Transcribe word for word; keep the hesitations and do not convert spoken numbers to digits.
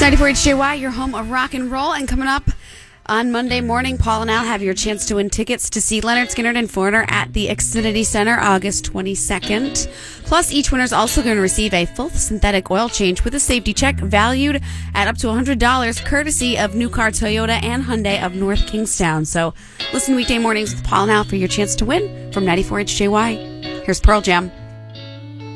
ninety-four H J Y, your home of rock and roll. And coming up on Monday morning, Paul and Al have your chance to win tickets to see Leonard Skinner and Foreigner at the Xfinity Center August twenty-second. Plus, each winner is also going to receive a full synthetic oil change with a safety check valued at up to one hundred dollars, courtesy of New Car Toyota and Hyundai of North Kingstown. So listen weekday mornings with Paul and Al for your chance to win from ninety-four H J Y. Here's Pearl Jam.